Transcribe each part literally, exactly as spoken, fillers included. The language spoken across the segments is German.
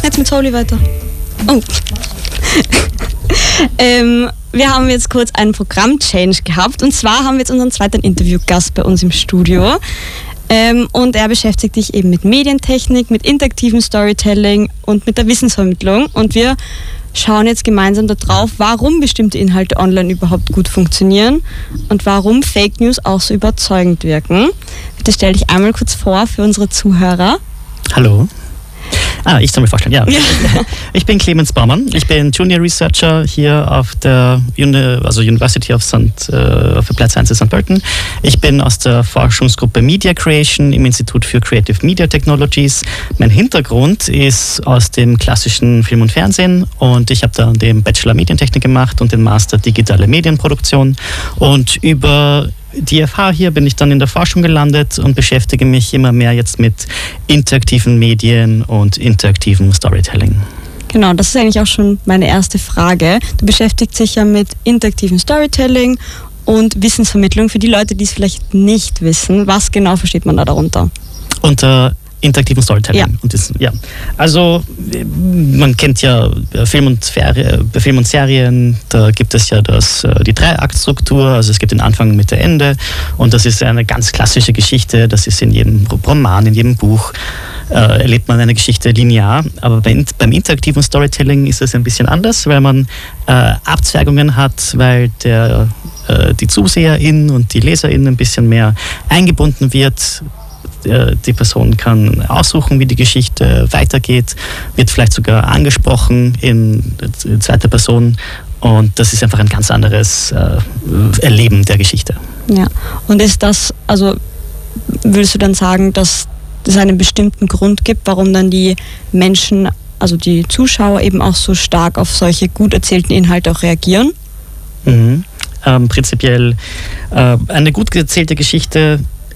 machen jetzt mit Soli weiter. Oh. ähm, wir haben jetzt kurz einen Programm-Change gehabt. Und zwar haben wir jetzt unseren zweiten Interviewgast bei uns im Studio. Ähm, und er beschäftigt sich eben mit Medientechnik, mit interaktivem Storytelling und mit der Wissensvermittlung. Und wir schauen jetzt gemeinsam darauf, warum bestimmte Inhalte online überhaupt gut funktionieren und warum Fake News auch so überzeugend wirken. Bitte stell dich einmal kurz vor für unsere Zuhörer. Hallo. Ah, ich soll mich vorstellen, ja. Ich bin Clemens Baumann, ich bin Junior Researcher hier auf der Uni, also University of Saint Uh, of Applied Sciences Sankt Pölten. Ich bin aus der Forschungsgruppe Media Creation im Institut für Creative Media Technologies. Mein Hintergrund ist aus dem klassischen Film und Fernsehen und ich habe da den Bachelor Medientechnik gemacht und den Master Digitale Medienproduktion und über die F H hier bin ich dann in der Forschung gelandet und beschäftige mich immer mehr jetzt mit interaktiven Medien und interaktivem Storytelling. Genau, das ist eigentlich auch schon meine erste Frage. Du beschäftigst dich ja mit interaktivem Storytelling und Wissensvermittlung. Für die Leute, die es vielleicht nicht wissen, was genau versteht man da darunter? Unter interaktiven Storytelling. Ja. Und das, ja. Also man kennt ja Film und, Ferie, Film und Serien, da gibt es ja das, die Drei-Akt-Struktur, also es gibt den Anfang, Mitte, Ende und das ist eine ganz klassische Geschichte, das ist in jedem Roman, in jedem Buch äh, erlebt man eine Geschichte linear, aber bei, beim interaktiven Storytelling ist es ein bisschen anders, weil man äh, Abzweigungen hat, weil der, äh, die ZuseherInnen und die LeserInnen ein bisschen mehr eingebunden wird. Die Person kann aussuchen, wie die Geschichte weitergeht, wird vielleicht sogar angesprochen in zweiter Person und das ist einfach ein ganz anderes äh, Erleben der Geschichte. Ja, und ist das, also würdest du dann sagen, dass es einen bestimmten Grund gibt, warum dann die Menschen, also die Zuschauer eben auch so stark auf solche gut erzählten Inhalte auch reagieren? Mhm. Ähm, prinzipiell äh, eine gut erzählte Geschichte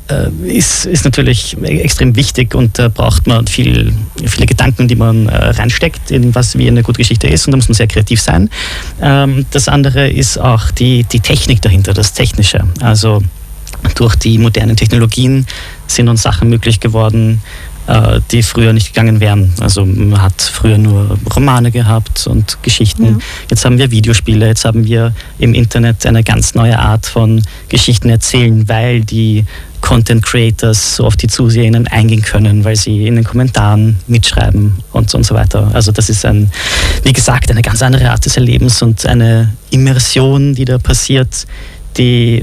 Ist, ist natürlich extrem wichtig und da braucht man viel, viele Gedanken, die man äh, reinsteckt in was wie eine gute Geschichte ist und da muss man sehr kreativ sein. Ähm, das andere ist auch die, die Technik dahinter, das Technische. Also durch die modernen Technologien sind uns Sachen möglich geworden, äh, die früher nicht gegangen wären. Also man hat früher nur Romane gehabt und Geschichten. Ja. Jetzt haben wir Videospiele, jetzt haben wir im Internet eine ganz neue Art von Geschichten erzählen, weil die Content Creators so auf die ZuseherInnen eingehen können, weil sie in den Kommentaren mitschreiben und so und so weiter. Also das ist ein, wie gesagt, eine ganz andere Art des Erlebens und eine Immersion, die da passiert, die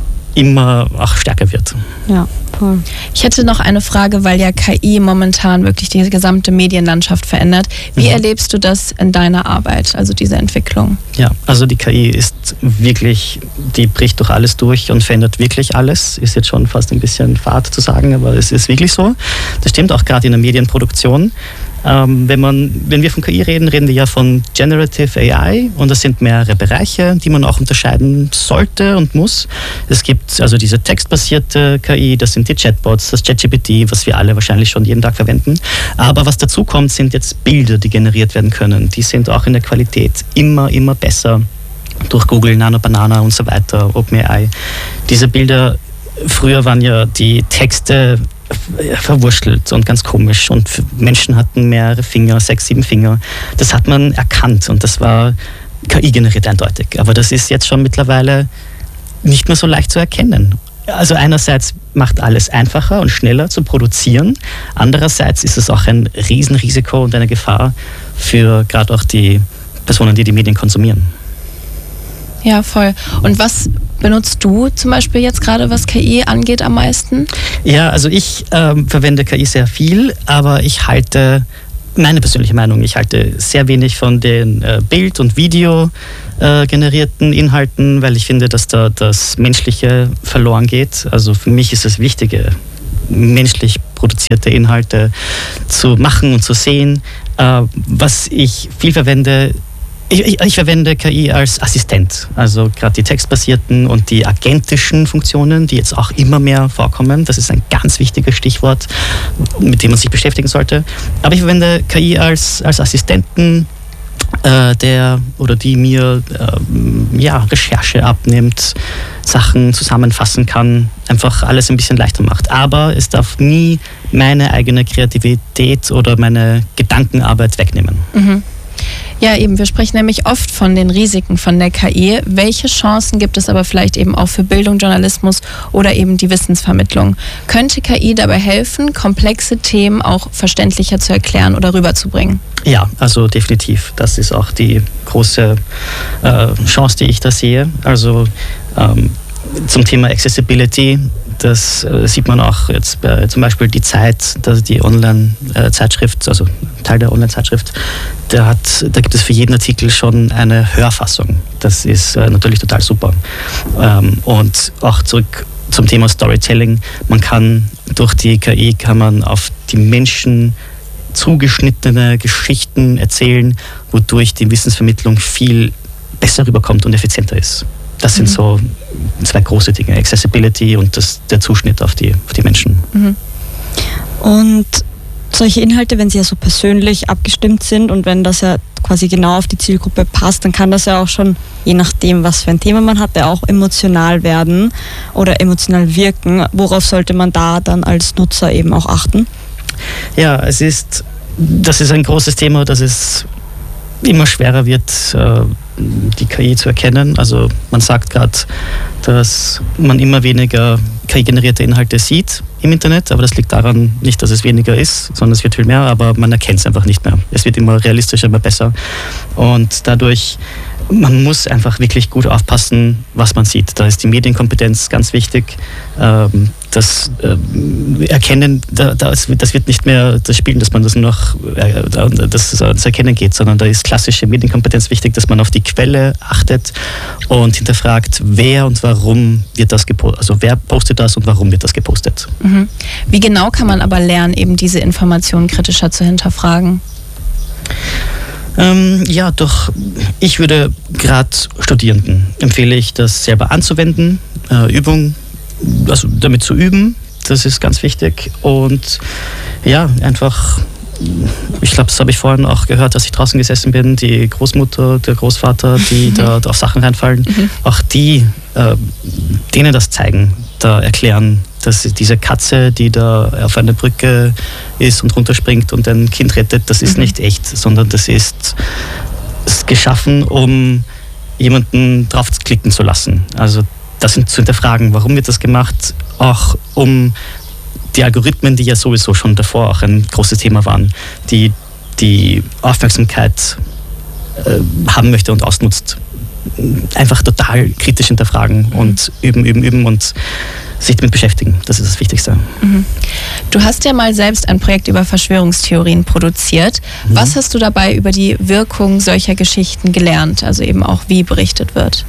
immer auch stärker wird. Ja, voll. Ich hätte noch eine Frage, weil ja K I momentan wirklich die gesamte Medienlandschaft verändert. Wie mhm. erlebst du das in deiner Arbeit, also diese Entwicklung? Ja, also die K I ist wirklich, die bricht durch alles durch und verändert wirklich alles. Ist jetzt schon fast ein bisschen fad zu sagen, aber es ist wirklich so. Das stimmt auch gerade in der Medienproduktion. Ähm, wenn, man, wenn wir von K I reden, reden wir ja von Generative A I und das sind mehrere Bereiche, die man auch unterscheiden sollte und muss. Es gibt also diese textbasierte K I, das sind die Chatbots, das ChatGPT, was wir alle wahrscheinlich schon jeden Tag verwenden. Aber was dazu kommt, sind jetzt Bilder, die generiert werden können. Die sind auch in der Qualität immer, immer besser durch Google, Nano Banana und so weiter, OpenAI. Diese Bilder, früher waren ja die Texte verwurschtelt und ganz komisch und Menschen hatten mehrere Finger, sechs, sieben Finger. Das hat man erkannt und das war K I generiert eindeutig. Aber das ist jetzt schon mittlerweile nicht mehr so leicht zu erkennen. Also einerseits macht alles einfacher und schneller zu produzieren. Andererseits ist es auch ein Riesenrisiko und eine Gefahr für gerade auch die Personen, die die Medien konsumieren. Ja, voll. Und was benutzt du zum Beispiel jetzt gerade, was K I angeht, am meisten? Ja, also ich ähm, verwende K I sehr viel, aber ich halte, meine persönliche Meinung, ich halte sehr wenig von den äh, Bild- und Video äh, generierten Inhalten, weil ich finde, dass da das Menschliche verloren geht. Also für mich ist das Wichtige, menschlich produzierte Inhalte zu machen und zu sehen. Äh, was ich viel verwende, Ich, ich, ich verwende K I als Assistent, also gerade die textbasierten und die agentischen Funktionen, die jetzt auch immer mehr vorkommen. Das ist ein ganz wichtiges Stichwort, mit dem man sich beschäftigen sollte. Aber ich verwende K I als, als Assistenten, äh, der oder die mir äh, ja, Recherche abnimmt, Sachen zusammenfassen kann, einfach alles ein bisschen leichter macht. Aber es darf nie meine eigene Kreativität oder meine Gedankenarbeit wegnehmen. Mhm. Ja, eben, wir sprechen nämlich oft von den Risiken von der K I. Welche Chancen gibt es aber vielleicht eben auch für Bildung, Journalismus oder eben die Wissensvermittlung? Könnte K I dabei helfen, komplexe Themen auch verständlicher zu erklären oder rüberzubringen? Ja, also definitiv. Das ist auch die große äh, Chance, die ich da sehe. Also ähm, zum Thema Accessibility, das äh, sieht man auch jetzt bei zum Beispiel die Zeit, dass die Online-Zeitschrift, also Teil der Online-Zeitschrift, der hat, da gibt es für jeden Artikel schon eine Hörfassung. Das ist äh, natürlich total super. Ähm, und auch zurück zum Thema Storytelling. Man kann durch die K I kann man auf die Menschen zugeschnittene Geschichten erzählen, wodurch die Wissensvermittlung viel besser rüberkommt und effizienter ist. Das sind mhm. so zwei große Dinge, Accessibility und das, der Zuschnitt auf die, auf die Menschen. Mhm. Und solche Inhalte, wenn sie ja so persönlich abgestimmt sind und wenn das ja quasi genau auf die Zielgruppe passt, dann kann das ja auch schon, je nachdem, was für ein Thema man hat, ja auch emotional werden oder emotional wirken. Worauf sollte man da dann als Nutzer eben auch achten? Ja, es ist, das ist ein großes Thema, das es immer schwerer wird, die K I zu erkennen. Also man sagt gerade, dass man immer weniger K I-generierte Inhalte sieht im Internet, aber das liegt daran nicht, dass es weniger ist, sondern es wird viel mehr, aber man erkennt es einfach nicht mehr. Es wird immer realistischer, immer besser und dadurch, man muss einfach wirklich gut aufpassen, was man sieht. Da ist die Medienkompetenz ganz wichtig. Das Erkennen, das wird nicht mehr das Spielen, dass man das nur noch das Erkennen geht, sondern da ist klassische Medienkompetenz wichtig, dass man auf die Quelle achtet und hinterfragt, wer und warum wird das gepostet, also wer postet das und warum wird das gepostet. Mhm. Wie genau kann man aber lernen, eben diese Informationen kritischer zu hinterfragen? Ähm, ja, doch, ich würde gerade Studierenden empfehle ich, das selber anzuwenden, äh, Übung, also damit zu üben, das ist ganz wichtig und ja, einfach, ich glaube, das habe ich vorhin auch gehört, als ich draußen gesessen bin, die Großmutter, der Großvater, die mhm. da, da auf Sachen reinfallen, mhm. auch die, äh, denen das zeigen, da erklären, dass diese Katze, die da auf einer Brücke ist und runterspringt und ein Kind rettet, das ist mhm. nicht echt, sondern das ist, ist geschaffen, um jemanden draufklicken zu lassen. Also das sind zu hinterfragen, warum wird das gemacht, auch um die Algorithmen, die ja sowieso schon davor auch ein großes Thema waren, die die Aufmerksamkeit äh, haben möchte und ausnutzt, einfach total kritisch hinterfragen mhm. und üben, üben, üben und sich damit beschäftigen. Das ist das Wichtigste. Mhm. Du hast ja mal selbst ein Projekt über Verschwörungstheorien produziert. Mhm. Was hast du dabei über die Wirkung solcher Geschichten gelernt? Also eben auch, wie berichtet wird?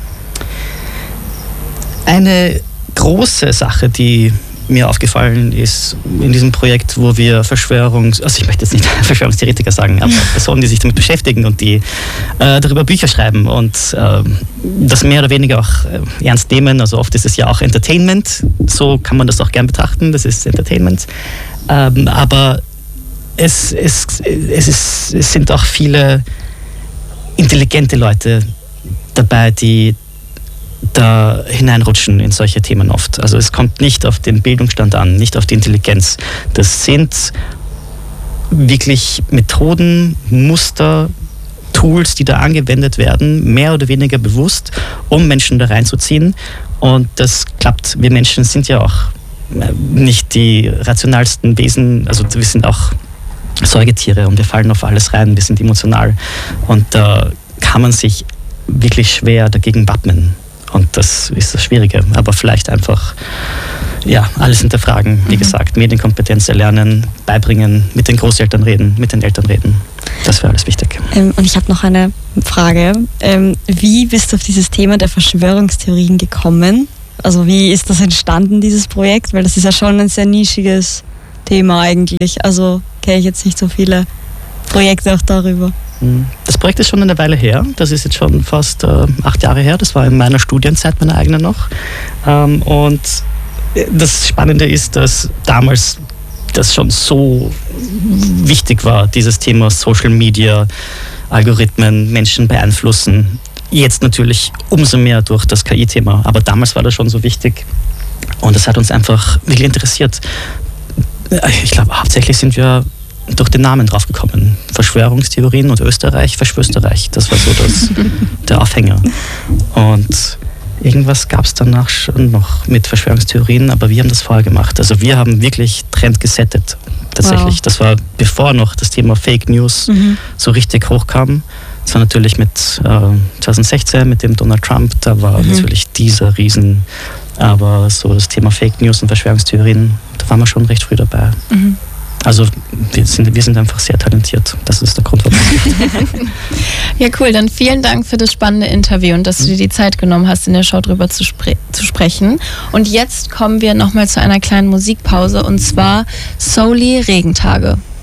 Eine große Sache, die mir aufgefallen ist in diesem Projekt, wo wir Verschwörungs... Also ich möchte jetzt nicht Verschwörungstheoretiker sagen, aber Personen, die sich damit beschäftigen und die äh, darüber Bücher schreiben und äh, das mehr oder weniger auch äh, ernst nehmen. Also oft ist es ja auch Entertainment, so kann man das auch gern betrachten, das ist Entertainment. Ähm, aber es, es, es, ist, es sind auch viele intelligente Leute dabei, die da hineinrutschen in solche Themen oft. Also es kommt nicht auf den Bildungsstand an, nicht auf die Intelligenz. Das sind wirklich Methoden, Muster, Tools, die da angewendet werden, mehr oder weniger bewusst, um Menschen da reinzuziehen. Und das klappt. Wir Menschen sind ja auch nicht die rationalsten Wesen, also wir sind auch Säugetiere und wir fallen auf alles rein, wir sind emotional. Und da kann man sich wirklich schwer dagegen wappnen. Und das ist das Schwierige. Aber vielleicht einfach ja, alles hinterfragen, wie mhm. gesagt, Medienkompetenz erlernen, beibringen, mit den Großeltern reden, mit den Eltern reden. Das wäre alles wichtig. Ähm, und ich habe noch eine Frage. Ähm, wie bist du auf dieses Thema der Verschwörungstheorien gekommen? Also wie ist das entstanden, dieses Projekt? Weil das ist ja schon ein sehr nischiges Thema eigentlich. Also kenne ich jetzt nicht so viele Projekte auch darüber. Das Projekt ist schon eine Weile her. Das ist jetzt schon fast äh, acht Jahre her. Das war in meiner Studienzeit, meiner eigenen noch. Ähm, und das Spannende ist, dass damals das schon so wichtig war, dieses Thema Social Media, Algorithmen Menschen beeinflussen. Jetzt natürlich umso mehr durch das K I-Thema, aber damals war das schon so wichtig und das hat uns einfach wirklich interessiert. Ich glaube, hauptsächlich sind wir durch den Namen draufgekommen. Verschwörungstheorien und Österreich, Verschwörösterreich. Das war so das, der Aufhänger. Und irgendwas gab es danach schon noch mit Verschwörungstheorien, aber wir haben das vorher gemacht. Also wir haben wirklich Trend gesettet. Tatsächlich. Wow. Das war bevor noch das Thema Fake News mhm. so richtig hochkam. Das war natürlich mit äh, zwanzig sechzehn, mit dem Donald Trump, da war mhm. natürlich dieser Riesen. Aber so das Thema Fake News und Verschwörungstheorien, da waren wir schon recht früh dabei. Mhm. Also wir sind, wir sind einfach sehr talentiert. Das ist der Grund, warum es gibt. Ja, cool. Dann vielen Dank für das spannende Interview und dass du dir die Zeit genommen hast, in der Show drüber zu, spre- zu sprechen. Und jetzt kommen wir nochmal zu einer kleinen Musikpause und zwar Souli Regentage.